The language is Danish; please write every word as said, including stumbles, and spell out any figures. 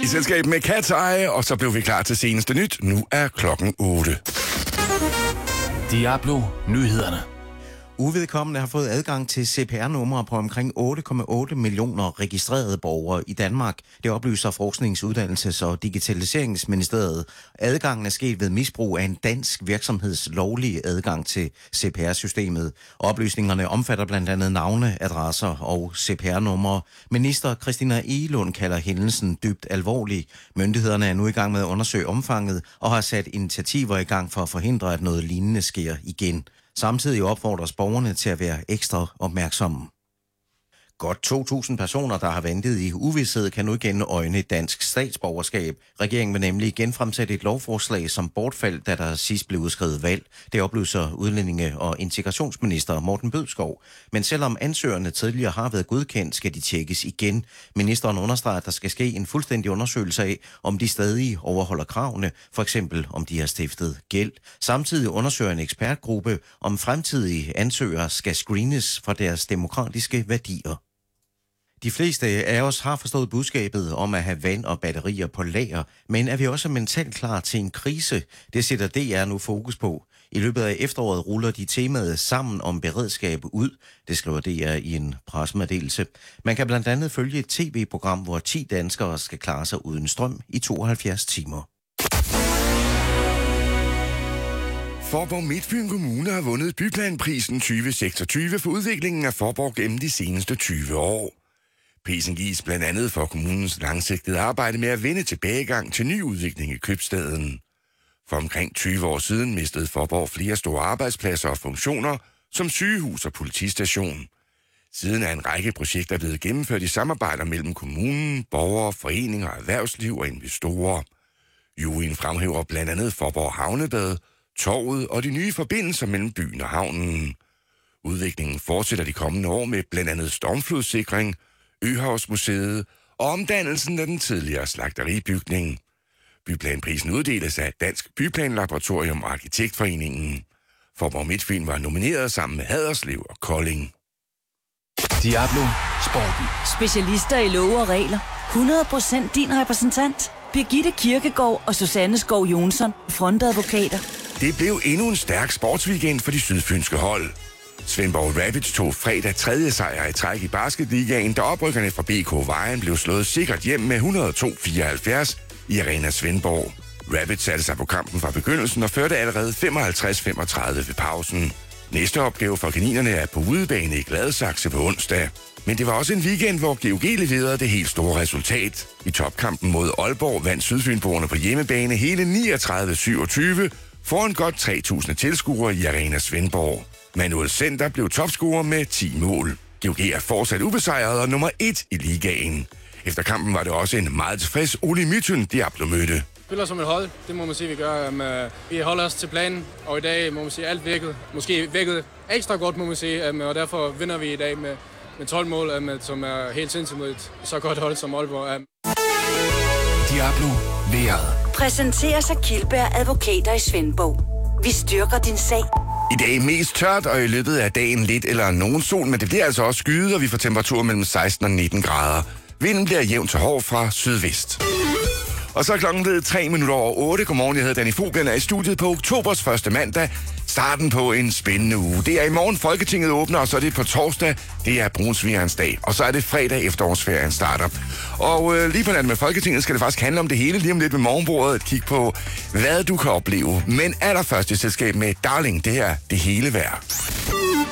I selskab med Cat's Eye, og så blev vi klar til seneste nyt. Nu er klokken otte. Diablo Nyhederne. Uvedkommende har fået adgang til C P R-numre på omkring otte komma otte millioner registrerede borgere i Danmark. Det oplyser Forsknings-, Uddannelses- og Digitaliseringsministeriet. Adgangen er sket ved misbrug af en dansk virksomheds lovlige adgang til C P R-systemet. Oplysningerne omfatter blandt andet navne, adresser og C P R-numre. Minister Christina Egelund kalder hændelsen dybt alvorlig. Myndighederne er nu i gang med at undersøge omfanget og har sat initiativer i gang for at forhindre, at noget lignende sker igen. Samtidig opfordres borgerne til at være ekstra opmærksomme. Godt to tusind personer, der har ventet i uvished, kan nu igen øjne dansk statsborgerskab. Regeringen vil nemlig genfremsætte et lovforslag, som bortfaldt, da der sidst blev udskrevet valg. Det oplyser udlændinge- og integrationsminister Morten Bødskov. Men selvom ansøgerne tidligere har været godkendt, skal de tjekkes igen. Ministeren understreger, at der skal ske en fuldstændig undersøgelse af, om de stadig overholder kravene, for eksempel om de har stiftet gæld. Samtidig undersøger en ekspertgruppe, om fremtidige ansøgere skal screenes for deres demokratiske værdier. De fleste af os har forstået budskabet om at have vand og batterier på lager, men er vi også mentalt klar til en krise? Det sætter D R nu fokus på. I løbet af efteråret ruller de temaet Sammen om beredskab ud, det skriver D R i en pressemeddelelse. Man kan blandt andet følge et tv-program, hvor ti danskere skal klare sig uden strøm i tooghalvfjerds timer. Faaborg Midtfyn Kommune har vundet Byplanprisen tyve seksogtyve for udviklingen af Faaborg gennem de seneste tyve år. Prisen gives blandt andet for kommunens langsigtede arbejde med at vende tilbagegang til ny udvikling i købstaden. For omkring tyve år siden mistede Faaborg flere store arbejdspladser og funktioner, som sygehus og politistation. Siden er en række projekter blevet gennemført i samarbejder mellem kommunen, borgere, foreninger, erhvervsliv og investorer. Juryen fremhæver blandt andet Faaborg Havnebad, torvet og de nye forbindelser mellem byen og havnen. Udviklingen fortsætter de kommende år med blandt andet stormflodssikring, Øhavsmuseet og omdannelsen af den tidligere slagteribygning. Byplanprisen uddeles af Dansk Byplanlaboratorium og Arkitektforeningen. Faaborg Midtfyn var nomineret sammen med Haderslev og Kolding. Diablo Sporten. Specialister i love og regler. hundrede procent din repræsentant. Birgitte Kirkegaard og Susanne Skov Jonsson, frontadvokater. Det blev endnu en stærk sportsweekend for de sydfynske hold. Svendborg Rapids tog fredag tredje sejr i træk i basketligaen, da oprykkerne fra B K Vejen blev slået sikkert hjem med et hundrede og to fireoghalvfjerds i Arena Svendborg. Rapids satte sig på kampen fra begyndelsen og førte allerede femoghalvtreds femogtredive ved pausen. Næste opgave for kaninerne er på udebane i Gladsaxe på onsdag. Men det var også en weekend, hvor G O G leverede det helt store resultat. I topkampen mod Aalborg vandt sydfynboerne på hjemmebane hele niogtredive syvogtyve foran godt tre tusind tilskuere i Arena Svendborg. Manuel Center blev topscorer med ti mål. G O G er fortsat ubesejret og nummer et i ligaen. Efter kampen var det også en meget tilfreds Ole Mytyn Diablo mødte. Spiller som et hold, det må man sige, vi gør. Um, vi holder os til planen, og i dag må man sige, alt virket. Måske virket ekstra godt, må man sige, um, og derfor vinder vi i dag med, med tolv mål, um, som er helt sindssygt mod et så godt hold som Aalborg. Um. Diablo Været. Præsenteres af Kildberg Advokater i Svendborg. Vi styrker din sag. I dag mest tørt, og i løbet af dagen lidt eller nogen sol, men det bliver altså også skyet, og vi får temperaturer mellem seksten og nitten grader. Vinden bliver jævnt til hård fra sydvest. Og så er klokken blevet tre minutter over otte. Godmorgen, jeg hedder Danny Foglen, er i studiet på oktobers første mandag. Starten på en spændende uge. Det er i morgen Folketinget åbner, og så er det på torsdag. Det er brunsvigerens dag. Og så er det fredag efterårsferien starter. Og øh, lige på natten med Folketinget skal det faktisk handle om det hele. Lige om lidt med morgenbordet. Et kig på, hvad du kan opleve. Men allerførst i selskab med Darling, det her det hele værd.